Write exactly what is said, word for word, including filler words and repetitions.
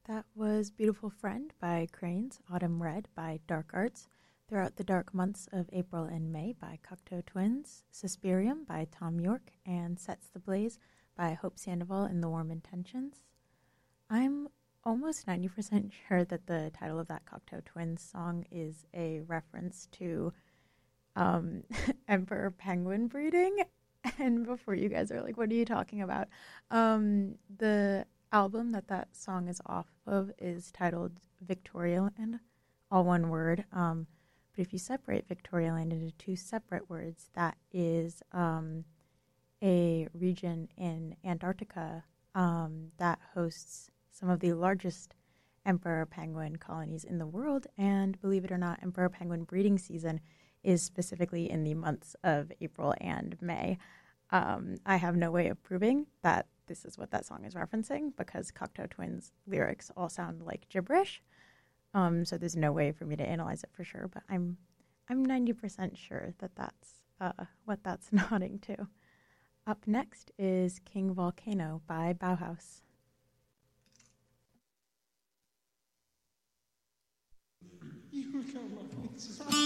That was Beautiful Friend by Cranes, Autumn Red by Dark Arts, Throughout the Dark Months of April and May by Cocteau Twins, Suspirium by Tom York, and Sets the Blaze by Hope Sandoval and the Warm Intentions. I'm almost ninety percent sure that the title of that Cocteau Twins song is a reference to um, Emperor Penguin breeding. And before you guys are like, what are you talking about? Um, the album that that song is off of is titled Victorialand, all one word. Um, but if you separate Victorialand into two separate words, that is um, a region in Antarctica um, that hosts some of the largest emperor penguin colonies in the world. And believe it or not, emperor penguin breeding season is specifically in the months of April and May. Um, I have no way of proving that this is what that song is referencing because Cocteau Twins lyrics all sound like gibberish. Um, so there's no way for me to analyze it for sure, but I'm I'm ninety percent sure that that's uh, what that's nodding to. Up next is King Volcano by Bauhaus. You